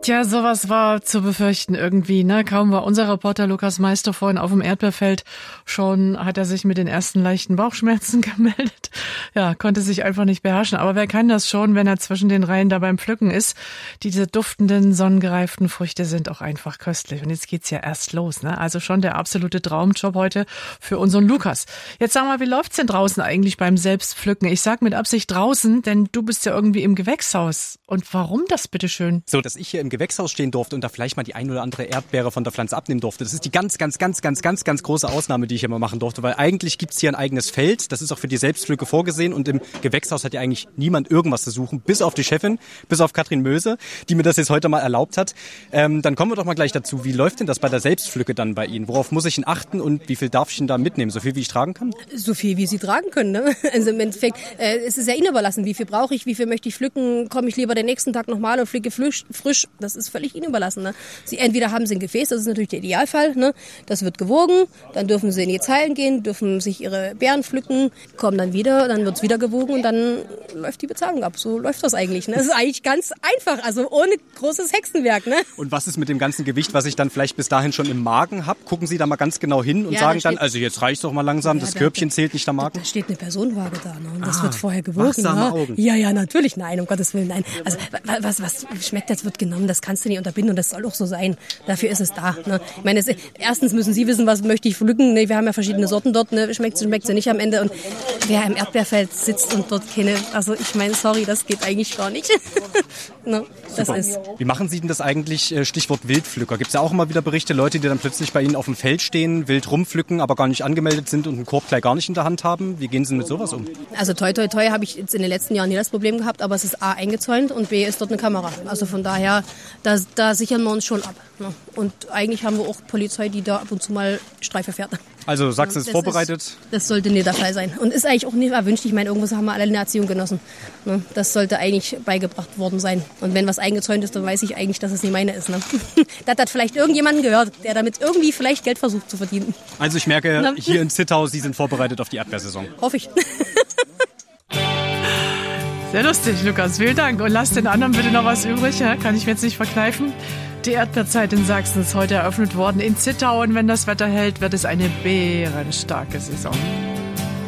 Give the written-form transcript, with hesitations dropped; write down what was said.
Tja, sowas war zu befürchten irgendwie, ne? Kaum war unser Reporter Lukas Meister vorhin auf dem Erdbeerfeld, schon hat er sich mit den ersten leichten Bauchschmerzen gemeldet. Ja, konnte sich einfach nicht beherrschen. Aber wer kann das schon, wenn er zwischen den Reihen da beim Pflücken ist? Diese duftenden, sonnengereiften Früchte sind auch einfach köstlich. Und jetzt geht's ja erst los, ne? Also schon der absolute Traumjob heute für unseren Lukas. Jetzt sag mal, wie läuft's denn draußen eigentlich beim Selbstpflücken? Ich sag mit Absicht draußen, denn du bist ja irgendwie im Gewächshaus. Und warum das bitteschön? So, dass ich hier im Gewächshaus stehen durfte und da vielleicht mal die ein oder andere Erdbeere von der Pflanze abnehmen durfte. Das ist die ganz große Ausnahme, die ich immer machen durfte, weil eigentlich gibt's hier ein eigenes Feld. Das ist auch für die Selbstpflücke vorgesehen und im Gewächshaus hat ja eigentlich niemand irgendwas zu suchen, bis auf die Chefin, bis auf Katrin Möse, die mir das jetzt heute mal erlaubt hat. Dann kommen wir doch mal gleich dazu. Wie läuft denn das bei der Selbstpflücke dann bei Ihnen? Worauf muss ich denn achten und wie viel darf ich denn da mitnehmen? So viel, wie ich tragen kann? So viel, wie Sie tragen können, ne? Also im Endeffekt, es ist ja Ihnen überlassen. Wie viel brauche ich, wie viel möchte ich pflücken? Komme ich lieber den nächsten Tag nochmal und pflücke frisch? Das ist völlig Ihnen überlassen. Ne? Entweder haben Sie ein Gefäß, das ist natürlich der Idealfall, ne? Das wird gewogen, dann dürfen Sie in die Zeilen gehen, dürfen sich Ihre Beeren pflücken, kommen dann wieder, dann wird's wieder gewogen und dann läuft die Bezahlung ab. So läuft das eigentlich. Ne? Das ist eigentlich ganz einfach, also ohne großes Hexenwerk. Ne? Und was ist mit dem ganzen Gewicht, was ich dann vielleicht bis dahin schon im Magen habe? Gucken Sie da mal ganz genau hin und sagen dann, also jetzt reicht's doch mal langsam, das Körbchen zählt nicht der Magen? Da steht eine Personenwaage da, ne? Und das wird vorher gewogen. Wachsame Augen. Ja, natürlich, nein, um Gottes Willen, nein. Also was schmeckt, das wird genommen, das kannst du nicht unterbinden und das soll auch so sein. Dafür ist es da. Ne? Ich meine, erstens müssen Sie wissen, was möchte ich pflücken. Ne? Wir haben ja verschiedene Sorten dort, ne? Schmeckt sie nicht am Ende. Und wer im Erdbeerfeld sitzt und dort keine, also ich meine, sorry, das geht eigentlich gar nicht. Ne? Das ist. Wie machen Sie denn das eigentlich, Stichwort Wildpflücker? Gibt es ja auch immer wieder Berichte, Leute, die dann plötzlich bei Ihnen auf dem Feld stehen, wild rumpflücken, aber gar nicht angemeldet sind und einen Korb gleich gar nicht in der Hand haben? Wie gehen Sie mit sowas um? Also toi habe ich jetzt in den letzten Jahren nie das Problem gehabt, aber es ist A, eingezäunt und B, ist dort eine Kamera. Also von daher, da sichern wir uns schon ab. Ne? Und eigentlich haben wir auch Polizei, die da ab und zu mal Streife fährt. Also Sachsen ist vorbereitet? Das sollte nicht der Fall sein. Und ist eigentlich auch nicht erwünscht. Ich meine, irgendwo haben wir alle eine Erziehung genossen. Ne? Das sollte eigentlich beigebracht worden sein. Und wenn was eingezäunt ist, dann weiß ich eigentlich, dass es nicht meine ist. Ne? Das hat vielleicht irgendjemanden gehört, der damit irgendwie vielleicht Geld versucht zu verdienen. Also ich merke, hier in Zittau, Sie sind vorbereitet auf die Erdbeersaison. Hoffe ich. Sehr lustig, Lukas. Vielen Dank. Und lass den anderen bitte noch was übrig. Ja? Kann ich mir jetzt nicht verkneifen. Die Erdbeerzeit in Sachsen ist heute eröffnet worden in Zittau. Und wenn das Wetter hält, wird es eine bärenstarke Saison.